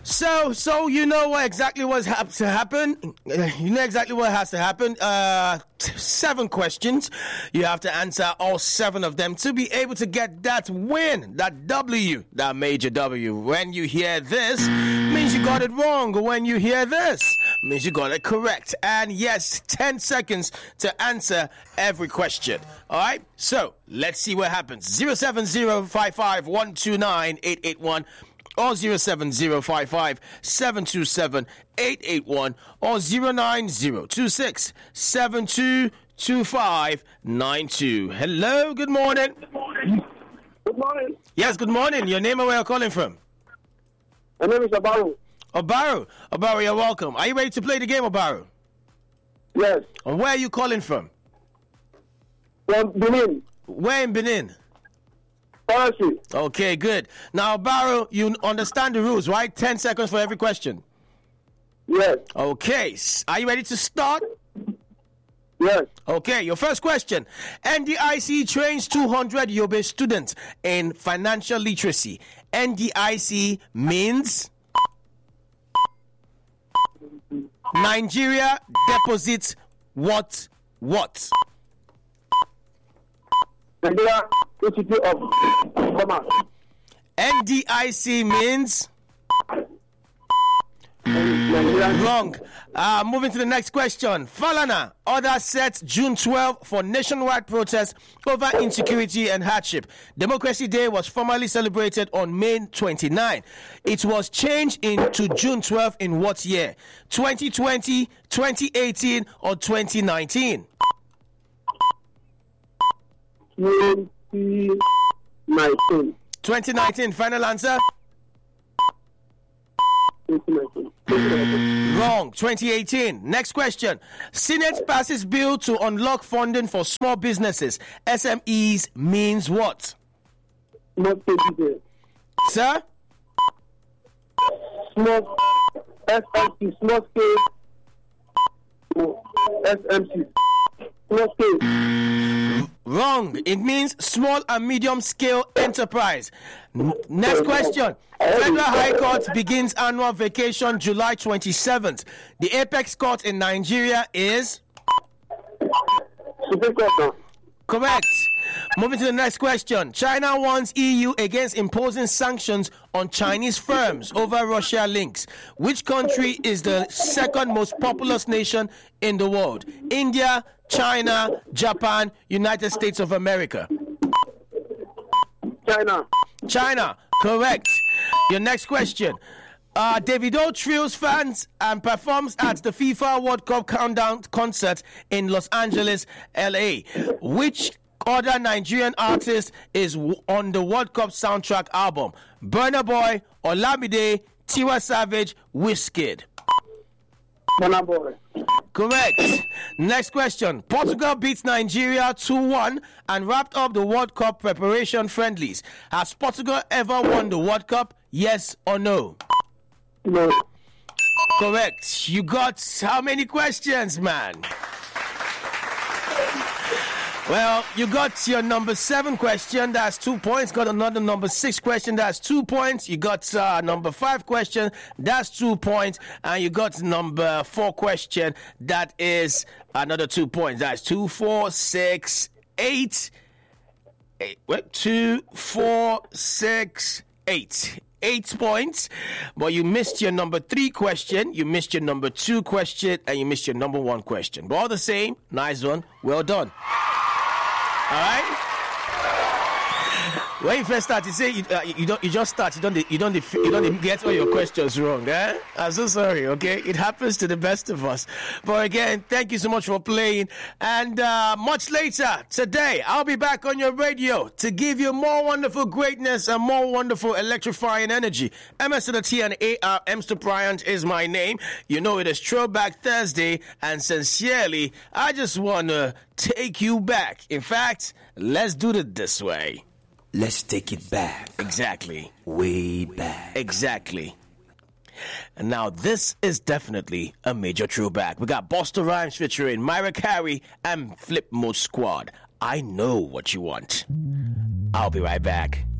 So you know what exactly what has to happen. You know exactly what has to happen. 7 questions. You have to answer all 7 of them to be able to get that win, that W, that major W. When you hear this, means you got it wrong. When you hear this, means you got it correct. And yes, 10 seconds to answer every question. All right. So let's see what happens. 07055129881. or 07055-727-881 or 09026-722592. Hello, good morning. Good morning. Yes, good morning. Your name and where you're calling from? My name is Obaru. Obaru, you're welcome. Are you ready to play the game, Obaru? Yes. And where are you calling from? From Benin. Where in Benin? Policy. Okay, good. Now, Obaru, you understand the rules, right? 10 seconds for every question. Yes. Okay. Are you ready to start? Yes. Okay, your first question. NDIC trains 200 Yobe students in financial literacy. NDIC means Nigeria deposits what? Nigeria Institute of Commerce. NDIC means wrong. Moving to the next question. Falana, others set June 12 for nationwide protests over insecurity and hardship. Democracy Day was formally celebrated on May 29. It was changed into June 12 in what year? 2020, 2018, or 2019? 2019. 2019, final answer? 2019. Wrong. 2018. Next question. Senate passes bill to unlock funding for small businesses. SMEs means what? Small scale. Sir? Small SMC. Small scale. SMC. Small scale. Wrong. It means small and medium scale enterprise. Next question. Federal High Court begins annual vacation July 27th. The apex court in Nigeria is? Supreme Court. Correct. Moving to the next question. China warns EU against imposing sanctions on Chinese firms over Russia links. Which country is the second most populous nation in the world? India, China, Japan, United States of America. China. Correct. Your next question. Davido thrills fans and performs at the FIFA World Cup countdown concert in Los Angeles, LA. Which other Nigerian artist is on the World Cup soundtrack album? Burna Boy, Olamide, Tiwa Savage, Wizkid. Burna Boy. Correct. Next question. Portugal beats Nigeria 2-1 and wrapped up the World Cup preparation friendlies. Has Portugal ever won the World Cup? Yes or no? No. Correct. You got how many questions, man? Well, you got your number 7 question, that's 2 points. Got another number 6 question, that's 2 points. You got number 5 question, that's 2 points. And you got number 4 question, that is another 2 points. That's 2, 4, 6, 8. 2, 4, 6, 8. 8 points, but you missed your number 3 question, you missed your number 2 question, and you missed your number 1 question. But all the same, nice one, well done. All right. When you first start, you say you just start. You don't get all your questions wrong. Eh? I'm so sorry. Okay, it happens to the best of us. But again, thank you so much for playing. And much later today, I'll be back on your radio to give you more wonderful greatness and more wonderful electrifying energy. MS to the T and AR, Mr. Bryant is my name. You know it is Throwback Thursday, and sincerely, I just want to take you back. In fact, let's do it this way. Let's take it back. Exactly. Way back. Exactly. And now this is definitely a major throwback. We got Busta Rhymes featuring Myra Carey and Flip Mode Squad. I know what you want. I'll be right back.